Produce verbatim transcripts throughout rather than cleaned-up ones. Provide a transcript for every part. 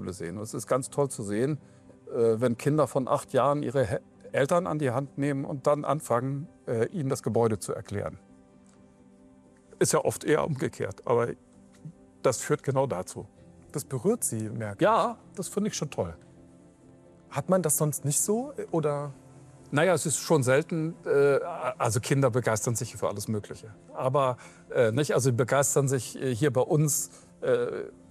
Schule sehen. Und es ist ganz toll zu sehen, wenn Kinder von acht Jahren ihre Eltern an die Hand nehmen und dann anfangen, ihnen das Gebäude zu erklären. Ist ja oft eher umgekehrt, aber das führt genau dazu. Das berührt Sie, merke ich. Ja, das finde ich schon toll. Hat man das sonst nicht so, oder? Naja, es ist schon selten, äh, also Kinder begeistern sich für alles Mögliche. Aber äh, nicht, also begeistern sich äh, hier bei uns, äh,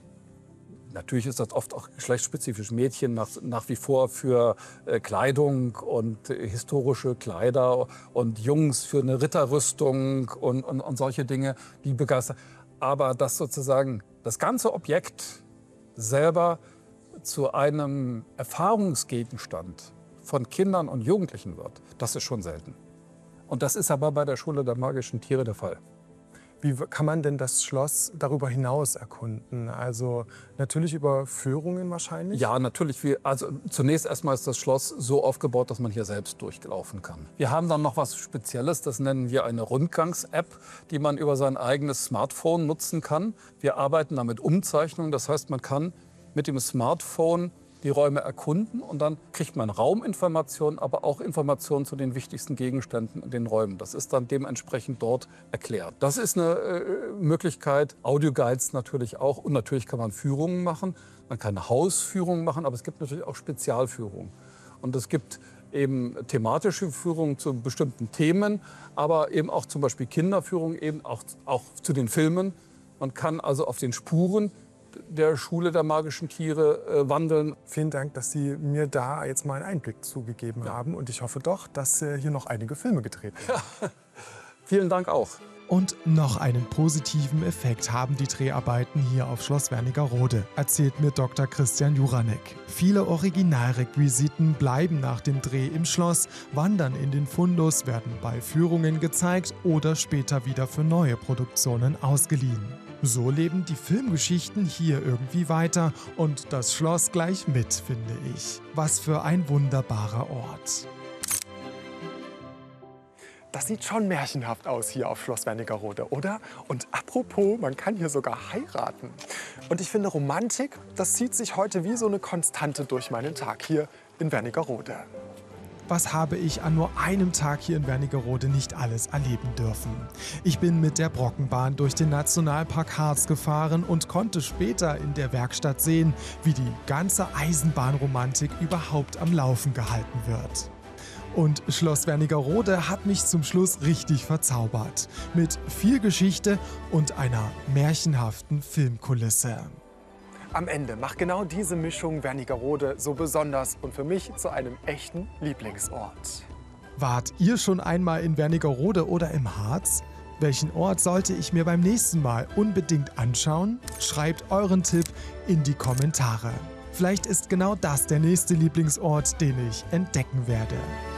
natürlich ist das oft auch geschlechtsspezifisch, Mädchen nach, nach wie vor für äh, Kleidung und äh, historische Kleider und Jungs für eine Ritterrüstung und, und, und solche Dinge, die begeistern. Aber dass sozusagen das ganze Objekt selber zu einem Erfahrungsgegenstand von Kindern und Jugendlichen wird, das ist schon selten. Und das ist aber bei der Schule der magischen Tiere der Fall. Wie kann man denn das Schloss darüber hinaus erkunden? Also natürlich über Führungen wahrscheinlich? Ja, natürlich. Wir, also zunächst erstmal ist das Schloss so aufgebaut, dass man hier selbst durchlaufen kann. Wir haben dann noch was Spezielles, das nennen wir eine Rundgangs-App, die man über sein eigenes Smartphone nutzen kann. Wir arbeiten da mit Umzeichnung, das heißt, man kann mit dem Smartphone die Räume erkunden und dann kriegt man Rauminformationen, aber auch Informationen zu den wichtigsten Gegenständen in den Räumen. Das ist dann dementsprechend dort erklärt. Das ist eine äh, Möglichkeit, Audioguides natürlich auch, und natürlich kann man Führungen machen. Man kann eine Hausführung machen, aber es gibt natürlich auch Spezialführungen. Und es gibt eben thematische Führungen zu bestimmten Themen, aber eben auch zum Beispiel Kinderführungen, eben auch, auch zu den Filmen. Man kann also auf den Spuren der Schule der magischen Tiere äh, wandeln. Vielen Dank, dass Sie mir da jetzt mal einen Einblick zugegeben ja. haben. Und ich hoffe doch, dass äh, hier noch einige Filme gedreht werden. Ja. Vielen Dank auch. Und noch einen positiven Effekt haben die Dreharbeiten hier auf Schloss Wernigerode, erzählt mir Doktor Christian Juranek. Viele Originalrequisiten bleiben nach dem Dreh im Schloss, wandern in den Fundus, werden bei Führungen gezeigt oder später wieder für neue Produktionen ausgeliehen. So leben die Filmgeschichten hier irgendwie weiter und das Schloss gleich mit, finde ich. Was für ein wunderbarer Ort. Das sieht schon märchenhaft aus hier auf Schloss Wernigerode, oder? Und apropos, man kann hier sogar heiraten. Und ich finde, Romantik, das zieht sich heute wie so eine Konstante durch meinen Tag hier in Wernigerode. Was habe ich an nur einem Tag hier in Wernigerode nicht alles erleben dürfen? Ich bin mit der Brockenbahn durch den Nationalpark Harz gefahren und konnte später in der Werkstatt sehen, wie die ganze Eisenbahnromantik überhaupt am Laufen gehalten wird. Und Schloss Wernigerode hat mich zum Schluss richtig verzaubert. Mit viel Geschichte und einer märchenhaften Filmkulisse. Am Ende macht genau diese Mischung Wernigerode so besonders und für mich zu einem echten Lieblingsort. Wart ihr schon einmal in Wernigerode oder im Harz? Welchen Ort sollte ich mir beim nächsten Mal unbedingt anschauen? Schreibt euren Tipp in die Kommentare. Vielleicht ist genau das der nächste Lieblingsort, den ich entdecken werde.